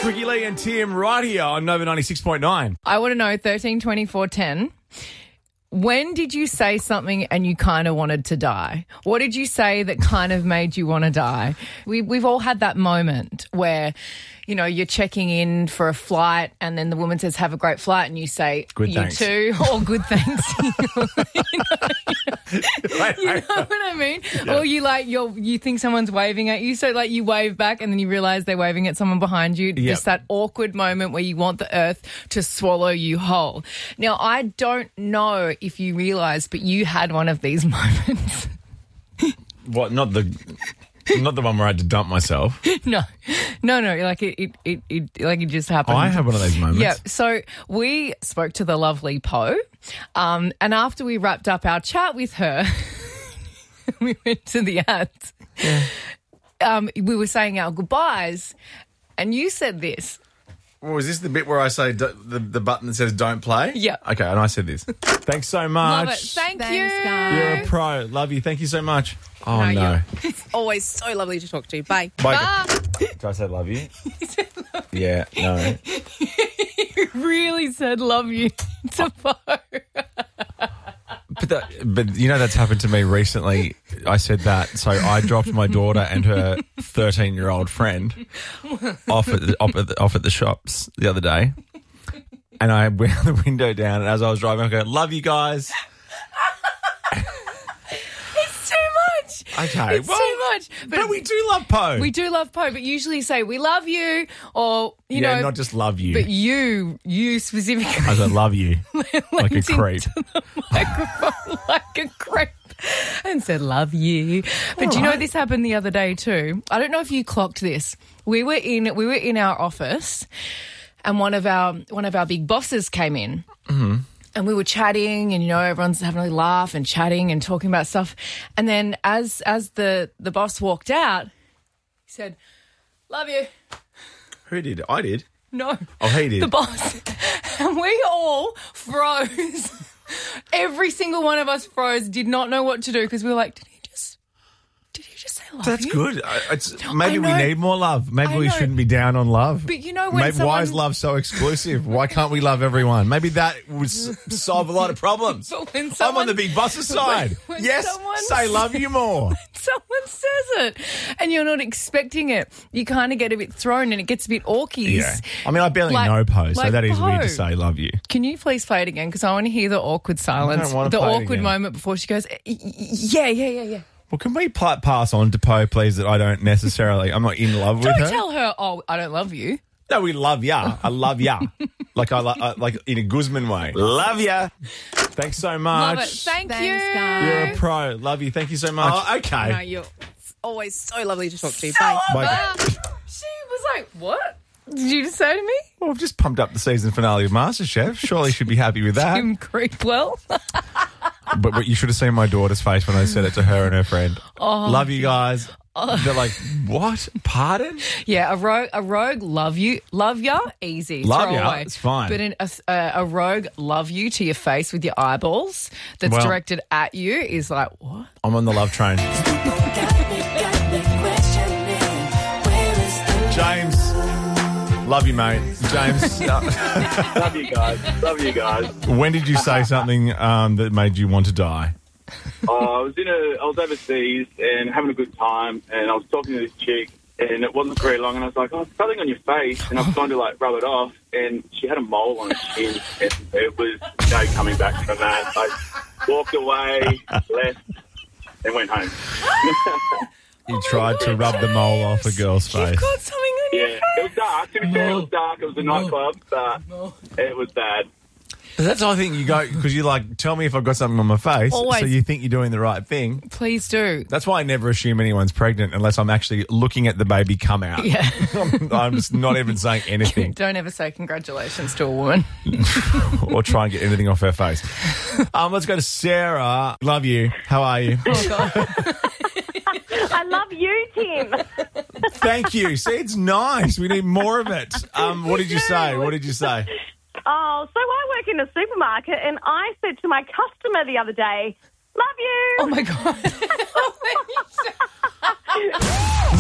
Ricky Lee and Tim right here on Nova 96.9. I want to know, 13, 24, 10, when did you say something and you kind of wanted to die? What did you say that kind of made you want to die? We've all had that moment where, you know, you're checking in for a flight and then the woman says, have a great flight, and you say, Good you thanks. too, or good thanks. You know what I mean? Yeah. Or you think someone's waving at you, so like you wave back and then you realise they're waving at someone behind you. Yep. Just that awkward moment where you want the earth to swallow you whole. Now, I don't know if you realise, but you had one of these moments. What? Not the one where I had to dump myself. No. Like it just happened. I had one of those moments. Yeah. So we spoke to the lovely Poe, and after we wrapped up our chat with her, we went to the ads. Yeah. We were saying our goodbyes, and you said this. Well, is this the bit where I say the button that says don't play? Yeah. Okay, and I said this. Thanks so much. Love it. Thanks, Thanks, you. guys. You're a pro. Love you. Thank you so much. Oh, no. It's always so lovely to talk to you. Bye. Bye. Did I say love you? Yeah, no. You really said love you to Poe. But you know that's happened to me recently. I said that, so I dropped my daughter and her 13-year-old friend off at the shops the other day, and I went the window down, and as I was driving, I go, "Love you guys." It's too much. Okay, It's too much. But we do love Poe. We do love Poe, but usually say we love you, or you know, not just love you, but you specifically. I said love you like a leant creep. into the microphone like a creep and said love you. But do you know this happened the other day too? I don't know if you clocked this. We were in our office, and one of our big bosses came in. Mm-hmm. And we were chatting, and, you know, everyone's having a laugh and chatting and talking about stuff. And then as the boss walked out, he said, love you. Who did? I did. No. Oh, he did. The boss. And we all froze. Every single one of us froze, did not know what to do, because we were like, did he just say love That's you? good. Maybe we know. need more love. Maybe I we know. shouldn't be down on love. But you know when Maybe why is love so exclusive? Why can't we love everyone? Maybe that would solve a lot of problems. But when I'm on the big boss's side. when Yes, someone say love you more. Someone says it and you're not expecting it, you kind of get a bit thrown and it gets a bit awkies. Yeah. I mean, I barely Like- know Poe, so like that is weird Poe. to say love you. Can you please play it again? Because I want to hear the awkward silence, I don't want to the play it awkward again. moment before she goes, yeah. Well, can we pass on to Poe, please, that I'm not in love with Don't her? tell her, oh, I don't love you. No, we love ya. I love ya. like in a Guzman way. Love ya. Thanks so much. Love it. Thanks, you. guys. You're a pro. Love you. Thank you so much. Oh, okay. No, it's always so lovely to talk to you. Bye. Bye. She was like, what did you just say to me? Well, we've just pumped up the season finale of MasterChef. Surely you should be happy with that. Tim Creepwell. But you should have seen my daughter's face when I said it to her and her friend. Oh, love you guys. They're like, what? Pardon? Yeah, a rogue, love you. Love ya, easy. Love throw ya, away. it's fine. But a rogue, love you to your face with your eyeballs that's Well- directed at you is like, what? I'm on the love train. James. Love you, mate. James. Love you guys. When did you say something that made you want to die? I was overseas and having a good time, and I was talking to this chick, and it wasn't very long, and I was like, oh, something on your face, and I was trying to rub it off, and she had a mole on her chin, and it was no coming back from that. I walked away, left, and went home. You tried to rub the mole off a girl's face. You've got something on your Yeah, face. it was dark. To be fair, it was dark. It was a nightclub, but it was bad. But that's I think you go because you tell me if I've got something on my face, Always. so you think you're doing the right thing. Please do. That's why I never assume anyone's pregnant unless I'm actually looking at the baby come out. Yeah. I'm just not even saying anything Don't ever say congratulations to a woman. or try and get anything off her face. Let's go to Sarah. Love you. How are you? Oh, God. I love you, Tim. Thank you. See, it's nice. We need more of it. What did you say? What did you say? Oh, so I work in a supermarket, and I said to my customer the other day, love you. Oh, my God.